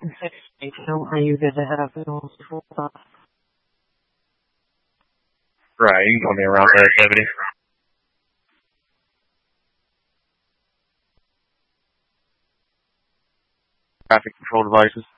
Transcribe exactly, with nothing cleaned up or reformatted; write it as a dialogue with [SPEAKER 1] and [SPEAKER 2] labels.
[SPEAKER 1] How are you going to have it all full off?
[SPEAKER 2] Right, you can call me around there, seventy. Traffic control devices.